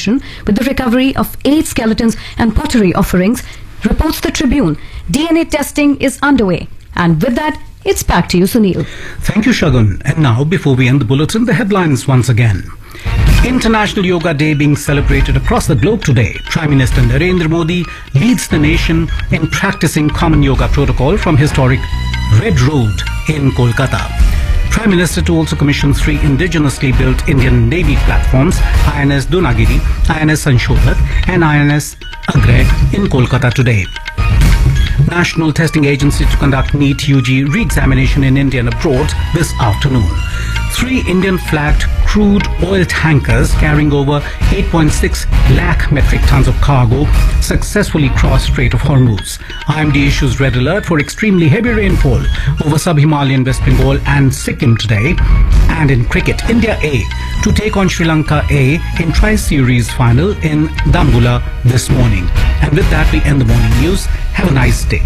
connection with the recovery of 8 skeletons and pottery offerings, reports the Tribune. DNA testing is underway. And with that, it's back to you, Sunil. Thank you, Shagun. And now, before we end the bulletin, the headlines once again. International Yoga Day being celebrated across the globe today. Prime Minister Narendra Modi leads the nation in practicing common yoga protocol from historic Red Road in Kolkata. Prime Minister to also commission 3 indigenously built Indian Navy platforms, INS Dunagiri, INS Sanshodhak and INS Agrey in Kolkata today. National Testing Agency to conduct NEET UG re-examination in India and abroad this afternoon. 3 Indian-flagged crude oil tankers carrying over 8.6 lakh metric tons of cargo successfully crossed Strait of Hormuz. IMD issues red alert for extremely heavy rainfall over sub-Himalayan West Bengal and Sikkim today. And in cricket, India A to take on Sri Lanka A in Tri-Series final in Dambulla this morning. And with that, we end the morning news. Have a nice day.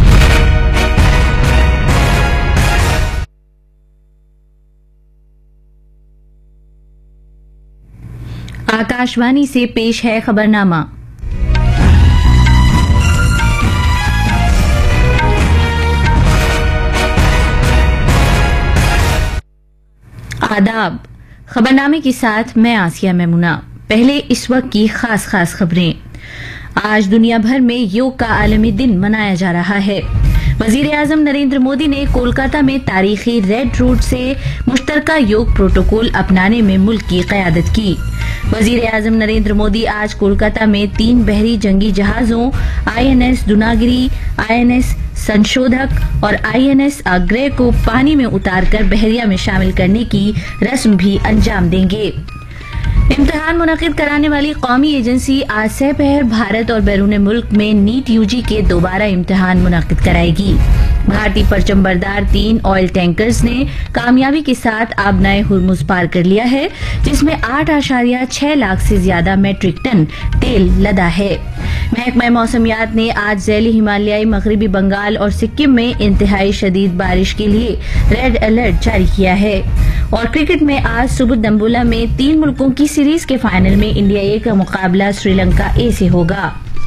Akashvani से पेश है खबरनामा। आदाब। खबरनामे के साथ मैं आसिया मेमुना। पहले इस वक्त की खास खबरें। आज दुनिया भर में योग का आलमी दिन मनाया जा रहा है। वजीर आजम नरेंद्र मोदी ने कोलकाता में तारीखी रेड रोड से मुश्तरका योग प्रोटोकॉल अपनाने में मुल्क की क़यादत की। वजीर आजम नरेंद्र मोदी आज कोलकाता में 3 बहरी जंगी जहाजों INS दुनागिरी, INS संशोधक और INS अग्रे को पानी में उतारकर बहरिया में शामिल करने की रस्म भी अंजाम देंगे। इम्तिहान मुनक़िद कराने वाली कौमी एजेंसी आज सहपहर भारत और बैरून मुल्क में नीट UG के दोबारा इम्तिहान मुनक़िद कराएगी। भारतीय परचम बरदार 3 ऑयल टैंकर्स ने कामयाबी के साथ आबनाए हुरमुज पार कर लिया है, जिसमें 8.6 लाख से ज्यादा मैट्रिक टन तेल लदा है। महकमा मौसमियात ने आज ज़ैली हिमालयाई मगरिबी बंगाल और सिक्किम में इंतहाई शदीद बारिश के लिए रेड अलर्ट जारी किया है। और क्रिकेट में आज सुबह दम्बुला में 3 मुल्कों की सीरीज के फाइनल में इंडिया ए का मुकाबला श्रीलंका ए से होगा।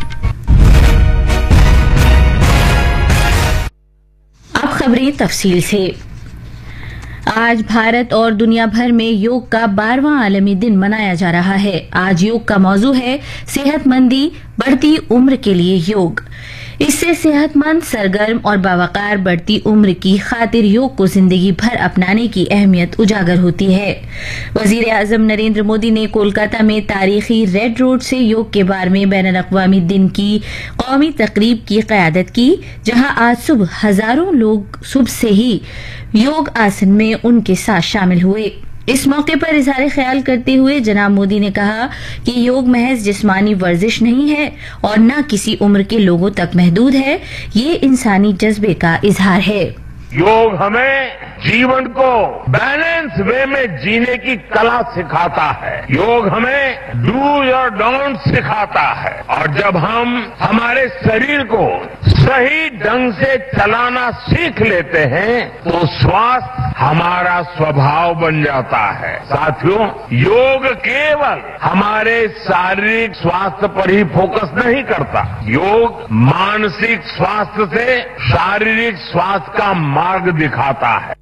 अब खबरें तफसील से। आज भारत और दुनिया भर में योग का 12वां आलमी दिन मनाया जा रहा है। आज योग का मौजू है सेहतमंदी बढ़ती उम्र के लिए योग। इससे सेहतमंद, सरगर्म और बावकार बढ़ती उम्र की खातिर योग को जिंदगी भर अपनाने की अहमियत उजागर होती है। वजीर आजम नरेंद्र मोदी ने कोलकाता में तारीखी रेड रोड से योग के बारे में बैनुल-अक़वामी दिन की कौमी तकरीब की क़यादत की, जहां आज सुबह हजारों लोग सुबह से ही योग आसन में उनके साथ शामिल हुए। इस मौके पर इज़हार ख्याल करते हुए जनाब मोदी ने कहा कि योग महज जिस्मानी वर्जिश नहीं है और न किसी उम्र के लोगों तक महदूद है, ये इंसानी जज्बे का इजहार है। योग हमें जीवन को बैलेंस वे में जीने की कला सिखाता है। योग हमें डूज और डोंट सिखाता है। और जब हम हमारे शरीर को सही ढंग से चलाना सीख लेते हैं तो स्वास्थ्य हमारा स्वभाव बन जाता है। साथियों, योग केवल हमारे शारीरिक स्वास्थ्य पर ही फोकस नहीं करता। योग मानसिक स्वास्थ्य से शारीरिक स्वास्थ्य का मार्ग दिखाता है।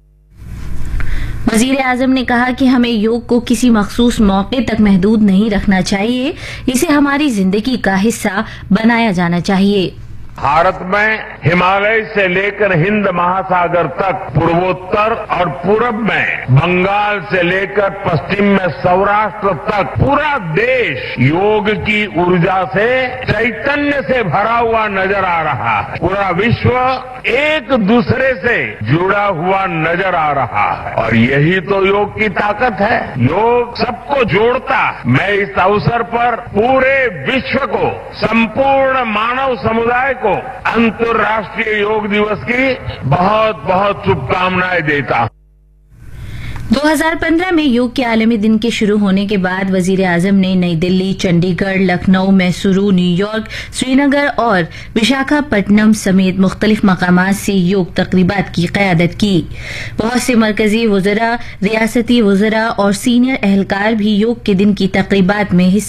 वजीर आजम ने कहा कि हमें योग को किसी मखसूस मौके तक महदूद नहीं रखना चाहिए, इसे हमारी जिंदगी का हिस्सा बनाया जाना चाहिए। भारत में हिमालय से लेकर हिंद महासागर तक, पूर्वोत्तर और पूरब में बंगाल से लेकर पश्चिम में सौराष्ट्र तक पूरा देश योग की ऊर्जा से, चैतन्य से भरा हुआ नजर आ रहा है। पूरा विश्व एक दूसरे से जुड़ा हुआ नजर आ रहा है और यही तो योग की ताकत है। योग सबको जोड़ता है। मैं इस अवसर पर पूरे विश्व को, संपूर्ण मानव समुदाय को अंतर्राष्ट्रीय योग दिवस की बहुत बहुत शुभकामनाएं देता हूं। 2015 में योग के आलमी दिन के शुरू होने के बाद वजीर आजम ने नई दिल्ली, चंडीगढ़, लखनऊ, मैसूरू, न्यूयॉर्क, श्रीनगर और विशाखापट्टनम समेत मुख्तलिफ मकामात से योग तकरीबात की क़यादत की। बहुत से मरकजी वज़रा, रियासती वज़रा और सीनियर एहलकार भी योग के दिन की तकरीबात में